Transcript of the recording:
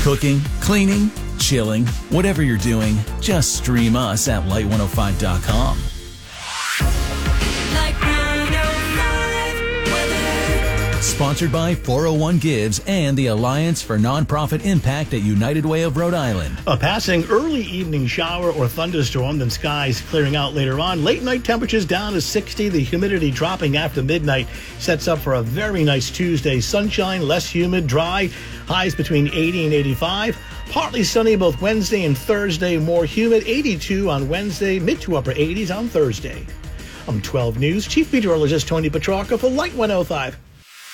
Cooking, cleaning, chilling, whatever you're doing, just stream us at light105.com. Sponsored by 401 Gives and the Alliance for Nonprofit Impact at United Way of Rhode Island. A passing early evening shower or thunderstorm, then skies clearing out later on. Late night temperatures down to 60. The humidity dropping after midnight sets up for a very nice Tuesday. Sunshine, less humid, dry. Highs between 80 and 85. Partly sunny both Wednesday and Thursday. More humid, 82 on Wednesday, mid to upper 80s on Thursday. I'm 12 News Chief Meteorologist Tony Petrarca for Light 105.